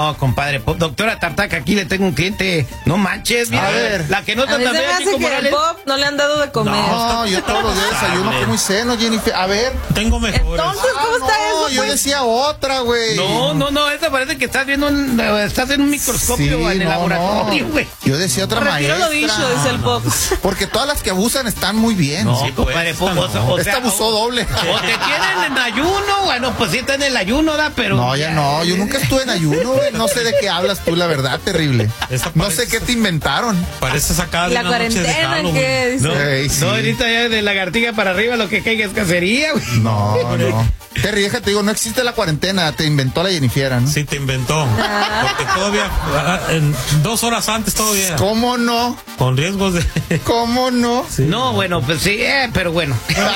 No, compadre, doctora Tartaca, aquí le tengo un cliente. No manches, mira. A ver. La que no está A mí se tan me fea, hace Chico que al Morales. Bob no le han dado de comer. No, yo todos los días desayuno como seno, Jennifer. A ver. Tengo mejores. Entonces, ¿cómo está No, eso? yo Pues? decía otra, güey. No, esta parece que estás viendo estás en un microscopio Sí, en el laboratorio, güey. Yo decía otra Retiro maestra. lo dicho, dice el Bob. Porque todas las que abusan están muy bien. No, Sí, compadre, pues, o Esta sea, abusó doble. o te tienen en ayuno, bueno, pues sí está en el ayuno, da, pero... No, ya no. Yo nunca estuve en ayuno, güey. No sé de qué hablas tú, la verdad, terrible. Esta No parece- sé qué te inventaron. Parece sacada de La una noche de cuarentena, Halloween. ¿qué dice? No, Ey, sí. no, ahorita ya de lagartija para arriba lo que caiga es cacería, güey. No. Terry, déjate, digo, no existe la cuarentena. Te inventó la Jennifiera, ¿no? Sí, te inventó. Porque todavía, en 2 horas antes todavía, ¿Cómo no? con riesgos de... ¿Cómo no? No, bueno, pues sí, pero bueno.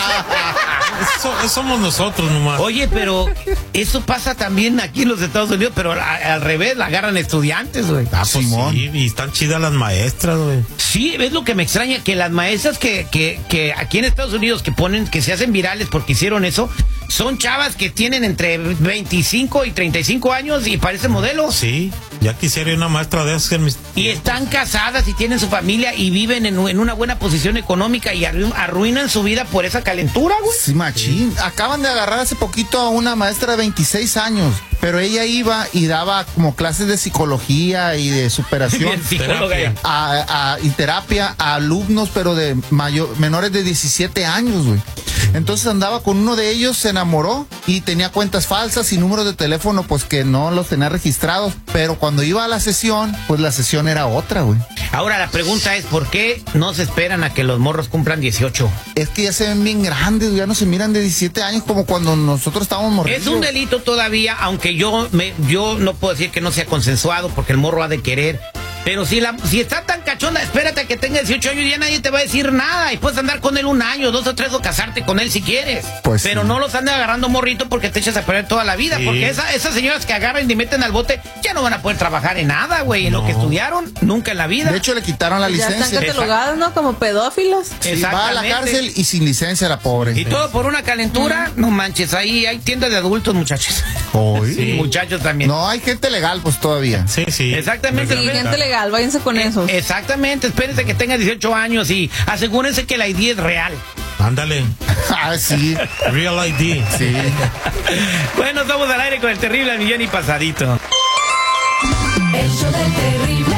Somos nosotros nomás. Oye, pero eso pasa también aquí en los Estados Unidos, pero al revés, la agarran estudiantes, güey. Pues Simón. sí, y están chidas las maestras, güey. Sí, es lo que me extraña, que las maestras que aquí en Estados Unidos que se hacen virales porque hicieron eso, son chavas que tienen entre 25 y 35 años y parecen modelos. Sí, ya quisiera una maestra de esas en mis... Y están casadas y tienen su familia y viven en una buena posición económica y arruinan su vida por esa calentura, güey. Sí, machín. Acaban de agarrar hace poquito a una maestra de 26 años, pero ella iba y daba como clases de psicología y de superación Bien, psicóloga. terapia. y terapia a alumnos, pero de menores de 17 años, güey. Entonces andaba con uno de ellos, se enamoró y tenía cuentas falsas y números de teléfono pues que no los tenía registrados, pero cuando iba a la sesión, pues la sesión era otra, güey. Ahora la pregunta es, ¿por qué no se esperan a que los morros cumplan 18? Es que ya se ven bien grandes, ya no se miran de 17 años como cuando nosotros estábamos morridos. Es un delito todavía, aunque yo no puedo decir que no sea consensuado porque el morro ha de querer. Pero si está tan cachonda, espérate a que tenga 18 años y ya nadie te va a decir nada. Y puedes andar con él 1 año, 2 o 3 o casarte con él si quieres. Pues pero sí. no los andes agarrando morrito porque te echas a perder toda la vida. Sí. Porque esas señoras que agarran y meten al bote ya no van a poder trabajar en nada, güey. En lo que estudiaron, nunca en la vida. De hecho, le quitaron la Ya están licencia. catalogados, ¿no? Como pedófilos. Sí, va a la cárcel y sin licencia la pobre. Y todo por una calentura, no manches, ahí hay tiendas de adultos, muchachos. Hoy. Sí. Muchachos también. No, hay gente legal, pues todavía. Sí, sí. Exactamente. Sí, gente legal, váyanse con eso. Exactamente, espérense que tenga 18 años y asegúrense que la ID es real. Ándale. Ah, sí. Real ID. Sí. Bueno, estamos al aire con el terrible al millón y pasadito. El show del terrible.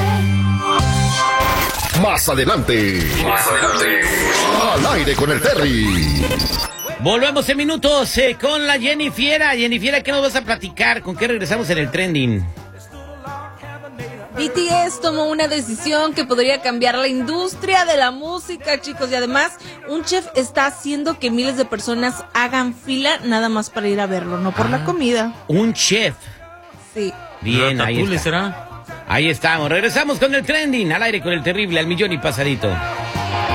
Más adelante. Al aire con el Terry. Volvemos en minutos con la Jennifiera. Jennifiera, ¿qué nos vas a platicar? ¿Con qué regresamos en el trending? BTS tomó una decisión que podría cambiar la industria de la música, chicos. Y además, un chef está haciendo que miles de personas hagan fila nada más para ir a verlo, no por la comida. Un chef. Sí. Bien, ahí Ratatouille está. será. Ahí estamos. Regresamos con el trending. Al aire con el terrible al millón y pasadito.